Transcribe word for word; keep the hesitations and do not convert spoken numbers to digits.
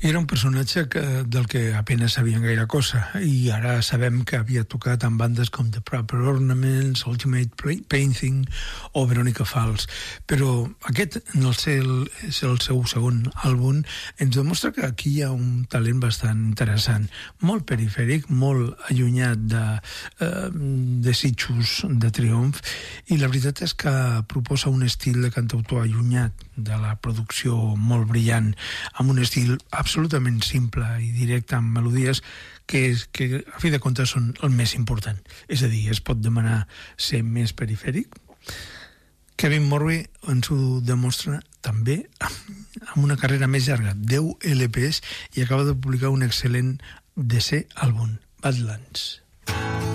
Era un personatge que, del que apenas sabien gaire cosa, i ara sabem que havia tocat en bandes com The Proper Ornaments, Ultimate Painting o Veronica Falls. Però aquest, en el ser el, és el seu segon àlbum, ens demostra que aquí hi ha un talent bastant interessant, molt perifèric, molt allunyat de eh, desitjos de triomf, i la veritat és que proposa un estil de cantautor allunyat de la producció molt brillant, amb un estil absolutament simple i directe, amb melodies que, és, que a fi de comptes són el més important. És a dir, es pot demanar ser més perifèric. Kevin Morby ens ho demostra també amb una carrera més llarga, deu L Ps, i acaba de publicar un excel·lent desè àlbum, Badlands.